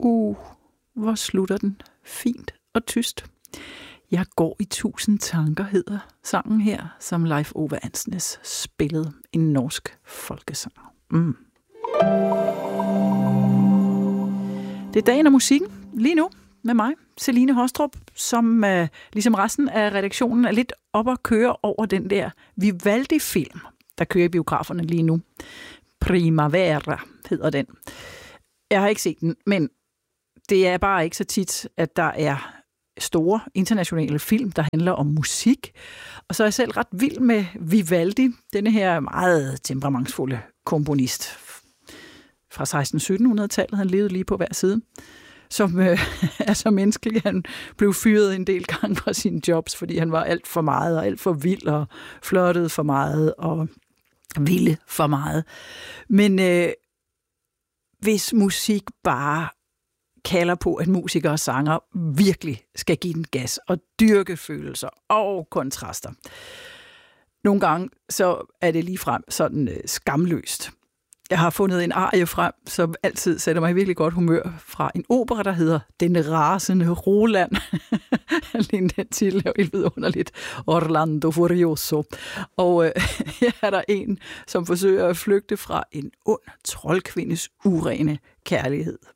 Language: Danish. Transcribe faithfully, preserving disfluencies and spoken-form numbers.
Uh, hvor slutter den fint og tyst. Jeg går i tusind tanker, hedder sangen her, som Leif Ove Andsnes spillede, en norsk folkesang. Mm. Det er dagen af musikken lige nu med mig, Celine Hostrup, som uh, ligesom resten af redaktionen er lidt op at køre over den der Vivaldi-film, der kører i biograferne lige nu. Primavera hedder den. Jeg har ikke set den, men det er bare ikke så tit, at der er store internationale film, der handler om musik. Og så er jeg selv ret vild med Vivaldi, denne her meget temperamentsfulde komponist fra seksten sytten hundrede-tallet. Han levede lige på hver side, som øh, er så menneskelig. Han blev fyret en del gange fra sine jobs, fordi han var alt for meget og alt for vild og flottede for meget og ville for meget. Men øh, hvis musik bare kalder på, at musikere og sanger virkelig skal give den gas og dyrke følelser og kontraster. Nogle gange så er det ligefrem sådan øh, skamløst. Jeg har fundet en arie frem, som altid sætter mig i virkelig godt humør, fra en opera, der hedder Den rasende Roland. Alene den titel er jo helt vidunderligt. Orlando Furioso. Og øh, her er der en, som forsøger at flygte fra en ond troldkvindes urene kærlighed.